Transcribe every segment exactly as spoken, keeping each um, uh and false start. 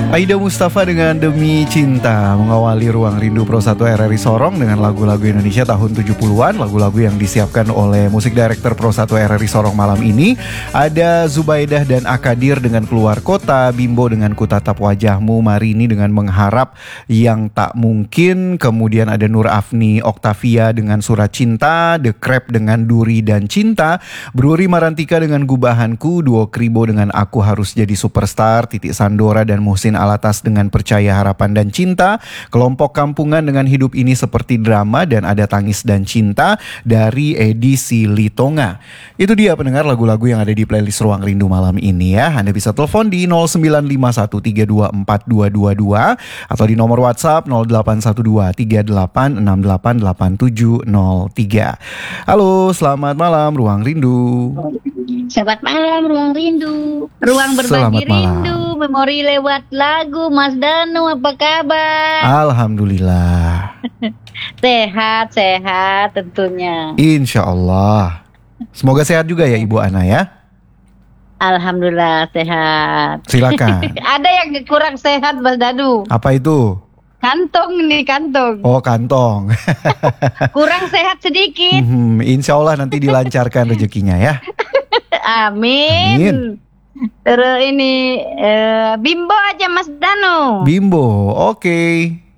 Aida Mustafa dengan Demi Cinta mengawali Ruang Rindu Pro satu R R I Sorong dengan lagu-lagu Indonesia tahun tujuh puluhan, lagu-lagu yang disiapkan oleh musik director Pro satu R R I Sorong malam ini. Ada Zubaidah dan Akadir dengan Keluar Kota, Bimbo dengan Ku Tatap Wajahmu, Marini dengan Mengharap Yang Tak Mungkin, kemudian ada Nur Afni Oktavia dengan Surat Cinta, The Crab dengan Duri dan Cinta, Bruri Marantika dengan Gubahanku, Duo Kribo dengan Aku Harus Jadi Superstar, Titik Sandora dan Muhsin Alatas dengan Percaya Harapan dan Cinta, Kelompok Kampungan dengan Hidup Ini Seperti Drama, dan ada Tangis dan Cinta dari Edi Silitonga. Itu dia pendengar lagu-lagu yang ada di playlist Ruang Rindu malam ini ya. Anda bisa telepon di nol sembilan lima satu tiga dua empat dua dua dua atau di nomor WhatsApp nol delapan satu dua tiga delapan enam delapan delapan tujuh nol tiga. Halo, selamat malam Ruang Rindu. Selamat malam Ruang Rindu. Ruang berbagi rindu, memori lewat lagu. Mas Danu, apa kabar? Alhamdulillah. Sehat, sehat tentunya. Insya Allah. Semoga sehat juga ya Ibu Ana ya. Alhamdulillah sehat. Silakan. Ada yang kurang sehat Mas Danu. Apa itu? Kantong nih, kantong. Oh, kantong. Kurang sehat sedikit. Hmm, insya Allah nanti dilancarkan rezekinya ya. Amin. Amin. Terus ini uh, Bimbo aja Mas Danu. Bimbo, oke. Okay.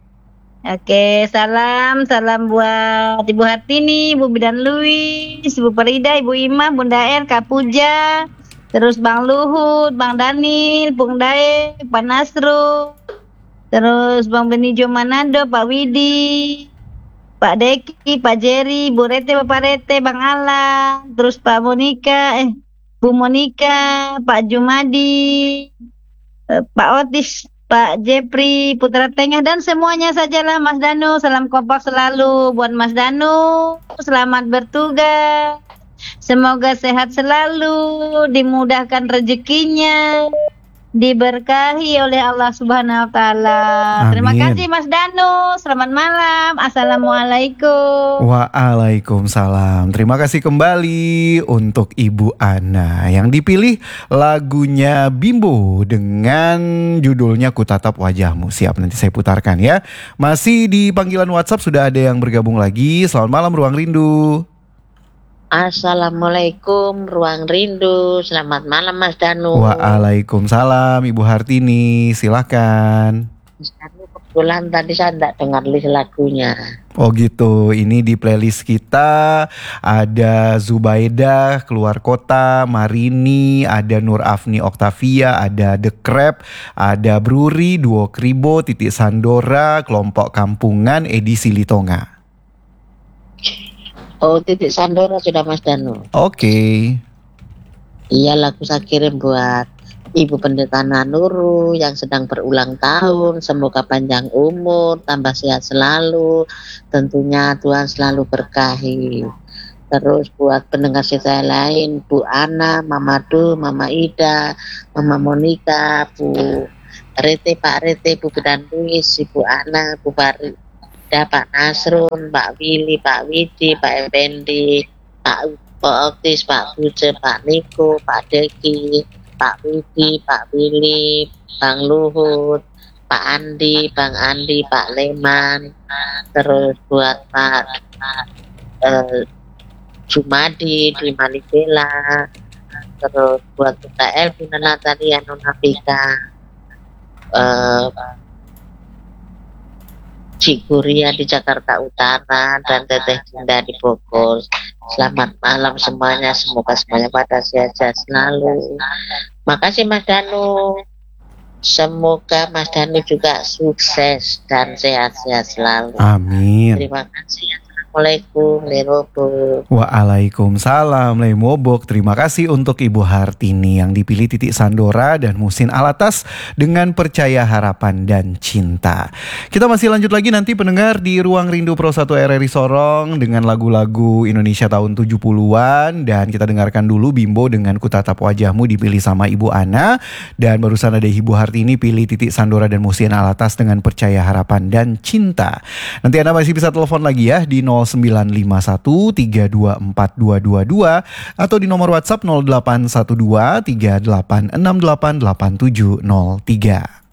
Oke, salam, salam buat Ibu Hartini, Ibu Bidan Louis, Ibu Farida, Ibu Ima, Bunda Er, Kak Puja, terus Bang Luhut, Bang Daniel, Bung Dae, Pak Nasru, terus Bang Benijo Manado, Pak Widi, Pak Deki, Pak Jerry, Bu Rete, Bapak Rete, Bang Alan, terus Pak Monika, eh Bu Monika, Pak Jumadi, eh, Pak Otis, Pak Jepri, Putra Tengah, dan semuanya sajalah Mas Danu. Salam kompak selalu buat Mas Danu. Selamat bertugas. Semoga sehat selalu, dimudahkan rezekinya, diberkahi oleh Allah Subhanahu wa taala. Terima kasih Mas Danu. Selamat malam. Assalamualaikum. Waalaikumsalam. Terima kasih kembali untuk Ibu Ana yang dipilih lagunya Bimbo dengan judulnya Ku Tatap Wajahmu. Siap, nanti saya putarkan ya. Masih di panggilan WhatsApp sudah ada yang bergabung lagi. Selamat malam Ruang Rindu. Assalamualaikum Ruang Rindu. Selamat malam Mas Danu. Waalaikumsalam Ibu Hartini. Silakan. Mas Danu, kebetulan tadi saya tidak dengar list lagunya. Oh gitu. Ini di playlist kita ada Zubaidah, Keluar Kota, Marini, ada Nur Afni Oktavia, ada The Crab, ada Bruri, Duo Kribo, Titik Sandora, Kelompok Kampungan, Edi Silitonga. Oh, Titik Sandora sudah Mas Danu. Oke. Okay. Iya, lagu saya kirim buat Ibu Pendeta Nanuru yang sedang berulang tahun. Semoga panjang umur, tambah sehat selalu. Tentunya Tuhan selalu berkahi. Terus buat pendengar saya lain, Bu Ana, Mama Du, Mama Ida, Mama Monika, Bu Rete, Pak Rete, Bu Bidan Louis, Ibu Ana, Bu Farid, ada Pak Nasrun, Pak Willy, Pak Widi, Pak Effendi, Pak Otis, Pak Puja, Pak Niko, Pak Deki, Pak Widi, Pak Willy, Bang Luhut, Pak Andi, Bang Andi, Pak Leman, terus buat Pak uh, Jumadi di Malibela, terus buat Bunda Elvina Natalia Nonafika, uh, Cikuria di Jakarta Utara, dan Teteh Cinta di Bogor. Selamat malam semuanya, semoga semuanya pada sehat-sehat selalu. Makasih Mas Danu. Semoga Mas Danu juga sukses dan sehat-sehat selalu. Amin. Terima kasih. Assalamualaikum Lerobok. Waalaikumsalam Lemobok. Terima kasih untuk Ibu Hartini yang dipilih Titik Sandora dan Muhsin Alatas dengan Percaya Harapan dan Cinta. Kita masih lanjut lagi nanti pendengar di Ruang Rindu Pro satu R R I Sorong dengan lagu-lagu Indonesia tahun tujuh puluhan, dan kita dengarkan dulu Bimbo dengan Ku Tatap Wajahmu dipilih sama Ibu Ana, dan barusan ada Ibu Hartini pilih Titik Sandora dan Muhsin Alatas dengan Percaya Harapan dan Cinta. Nanti Anda masih bisa telepon lagi ya di nol sembilan lima satu tiga dua empat dua dua dua atau di nomor WhatsApp nol delapan satu dua tiga delapan enam delapan delapan tujuh nol tiga.